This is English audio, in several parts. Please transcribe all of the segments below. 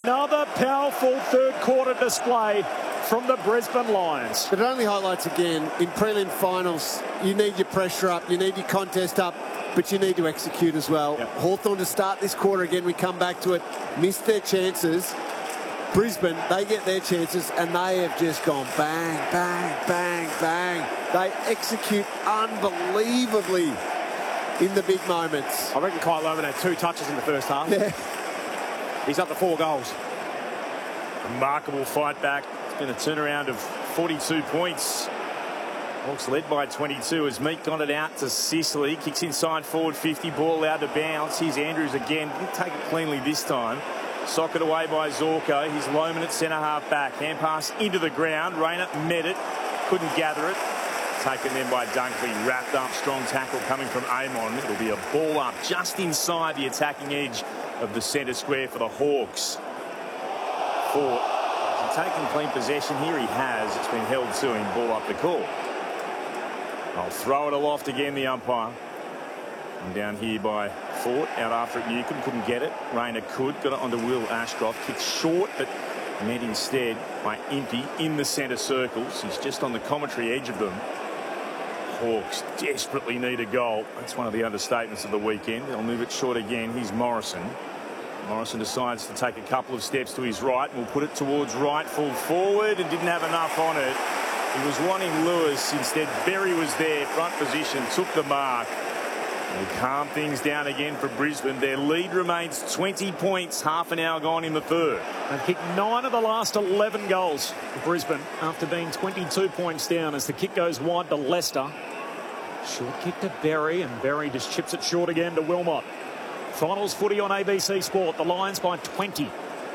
Another powerful third quarter display from the Brisbane Lions. But it only highlights again, in prelim finals, you need your pressure up, you need your contest up, but you need to execute as well. Yep. Hawthorn to start this quarter again, we come back to it, missed their chances. Brisbane, they get their chances and they have just gone bang, bang, bang, bang. They execute unbelievably in the big moments. I reckon Kyle Lohmann had 2 touches in the first half. Yeah. He's up to 4 goals. Remarkable fight back. It's been a turnaround of 42 points. Hawks led by 22 as Meek got it out to Sicily. Kicks inside forward 50. Ball out to bounce. Here's Andrews again. Didn't take it cleanly this time. Socket away by Zorko. Here's Lohmann at centre half back. Hand pass into the ground. Rayner met it. Couldn't gather it. Taken then by Dunkley. Wrapped up. Strong tackle coming from Amon. It'll be a ball up just inside the attacking edge of the centre square for the Hawks. Fort. Has he taken clean possession here? He has. It's been held to him. Ball up the call. I'll throw it aloft again, the umpire. And down here by Fort. Out after it, Newcomb couldn't get it. Rayner could. Got it onto Will Ashcroft. Kicked short, but met instead by Impey in the centre circles. He's just on the commentary edge of them. Hawks desperately need a goal. That's one of the understatements of the weekend. They'll move it short again. Here's Morrison. Morrison decides to take a couple of steps to his right. We'll put it towards right, full forward, and didn't have enough on it. He was wanting Lewis. Instead, Berry was there, front position, took the mark. They calm things down again for Brisbane. Their lead remains 20 points, half an hour gone in the third. They've kicked 9 of the last 11 goals for Brisbane after being 22 points down as the kick goes wide to Leicester. Short kick to Berry, and Berry just chips it short again to Wilmot. Finals footy on ABC Sport. The Lions by 20.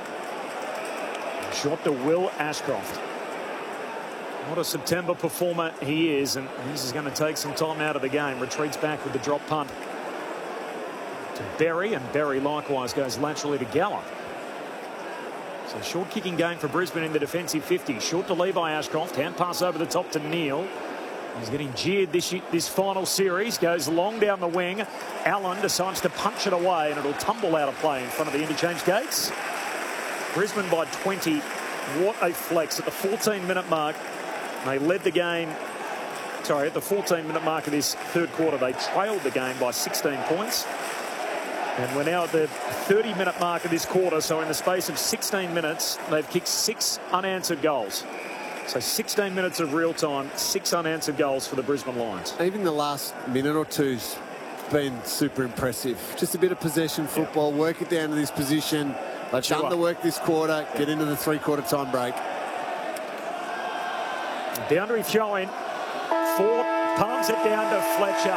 Shot to Will Ashcroft. What a September performer he is, and this is going to take some time out of the game. Retreats back with the drop punt to Berry, and Berry likewise goes laterally to Gallup. So short kicking game for Brisbane in the defensive 50. Short to Levi Ashcroft. Hand pass over the top to Neal. He's getting jeered this final series. Goes long down the wing. Allen decides to punch it away, and it'll tumble out of play in front of the interchange gates. Brisbane by 20. What a flex at the 14-minute mark. They led the game. Sorry, at the 14-minute mark of this third quarter, they trailed the game by 16 points. And we're now at the 30-minute mark of this quarter. So in the space of 16 minutes, they've kicked 6 unanswered goals. So 16 minutes of real time, 6 unanswered goals for the Brisbane Lions. Even the last minute or two's been super impressive. Just a bit of possession football, work it down to this position. They've done the work this quarter, get into the three-quarter time break. Boundary throw-in. Fort palms it down to Fletcher.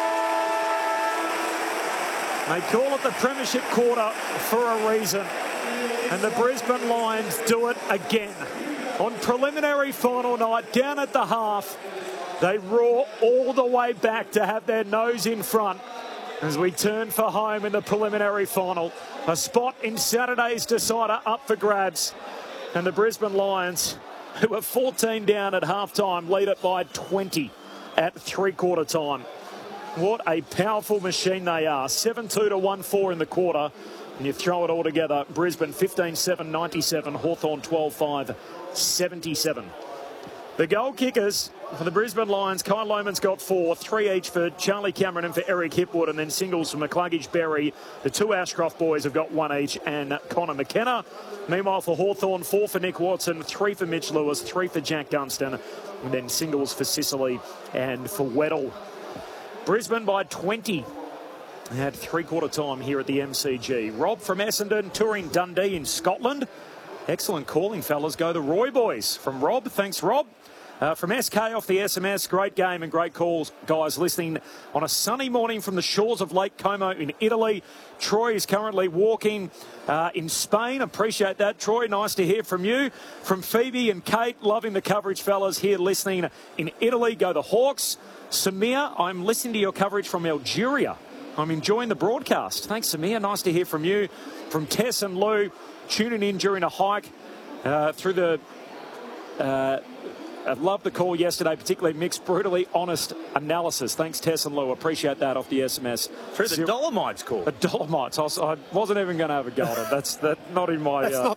They call it the Premiership quarter for a reason. And the Brisbane Lions do it again. On preliminary final night, down at the half, they roar all the way back to have their nose in front as we turn for home in the preliminary final. A spot in Saturday's decider up for grabs. And the Brisbane Lions, who are 14 down at half-time, lead it by 20 at three-quarter time. What a powerful machine they are. 7-2 to 1-4 in the quarter. And you throw it all together. Brisbane 15-7, 97. Hawthorn 12-5, 77. The goal kickers for the Brisbane Lions, Kyle Lohmann's got 4, 3 each for Charlie Cameron and for Eric Hipwood, and then singles for McCluggage, Berry. The 2 Ashcroft boys have got 1 each, and Connor McKenna. Meanwhile, for Hawthorn, 4 for Nick Watson, 3 for Mitch Lewis, 3 for Jack Dunstan, and then singles for Sicily and for Weddle. Brisbane by 20. They had three-quarter time here at the MCG. Rob from Essendon, touring Dundee in Scotland. Excellent calling, fellas. Go the Roy boys from Rob. Thanks, Rob. From SK off the SMS, great game and great calls, guys, listening on a sunny morning from the shores of Lake Como in Italy. Troy is currently walking in Spain. Appreciate that, Troy. Nice to hear from you. From Phoebe and Kate, loving the coverage, fellas, here listening in Italy. Go the Hawks. Samir, I'm listening to your coverage from Algeria. I'm enjoying the broadcast. Thanks, Samir. Nice to hear from you. From Tess and Lou, tuning in during a hike through the... I loved the call yesterday, particularly Mick's brutally honest analysis. Thanks, Tess and Lou. Appreciate that off the SMS. Through the Dolomites call. The Dolomites. I wasn't even going to have a go at it. That's not in my... That's not